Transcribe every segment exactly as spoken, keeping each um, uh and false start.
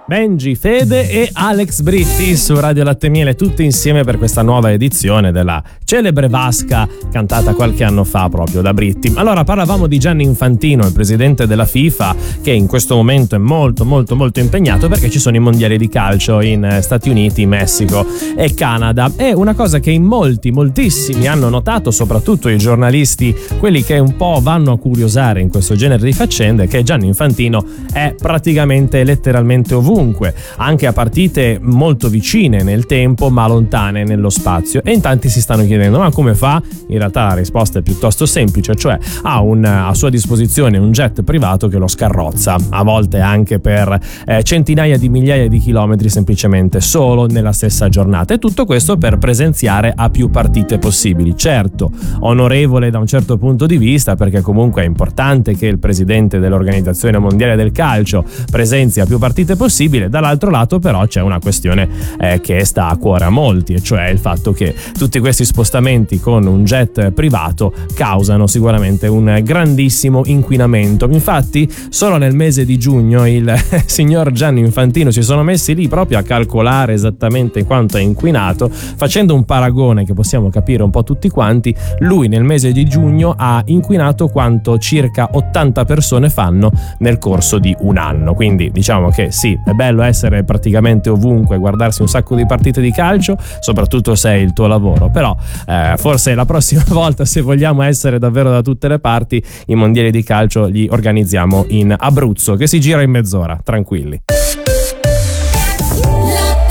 Benji Fede e Alex Britti su Radio Latte e Miele, tutti insieme per questa nuova edizione della celebre vasca cantata qualche anno fa proprio da Britti. Allora, parlavamo di Gianni Infantino, il presidente della FIFA, che in questo momento è molto molto molto impegnato perché ci sono i mondiali di calcio in Stati Uniti, Messico e Canada. È una cosa che in molti, moltissimi hanno notato, soprattutto i giornalisti, quelli che un po' vanno a curiosare in questo genere di faccende, che Gianni Infantino è praticamente letteralmente ovunque, anche a partite molto vicine nel tempo ma lontane nello spazio, e in tanti si stanno chiedendo ma come fa? In realtà la risposta è piuttosto semplice, cioè ha un, a sua disposizione un jet privato che lo scarrozza, a volte anche per eh, centinaia di migliaia di chilometri, semplicemente solo nella stessa giornata, e tutto questo per presenziare a più partite possibili. Certo, onorevole da un certo punto di vista, perché comunque è importante che il presidente dell'Organizzazione Mondiale del Calcio presenzi a più partite possibili. Dall'altro lato però c'è una questione eh, che sta a cuore a molti, e cioè il fatto che tutti questi spostamenti con un jet privato causano sicuramente un grandissimo inquinamento. Infatti solo nel mese di giugno il signor Gianni Infantino si sono messi lì proprio a calcolare esattamente quanto è inquinato, facendo un paragone che possiamo capire un po' tutti quanti. Lui nel mese di giugno ha inquinato quanto circa ottanta persone fanno nel corso di un anno. Quindi diciamo che sì, è bello essere praticamente ovunque, guardarsi un sacco di partite di calcio, soprattutto se è il tuo lavoro, però eh, forse la prossima volta, se vogliamo essere davvero da tutte le parti, i mondiali di calcio li organizziamo in Abruzzo, che si gira in mezz'ora, tranquilli.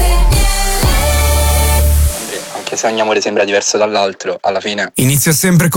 Anche se ogni amore sembra diverso dall'altro, alla fine inizia sempre con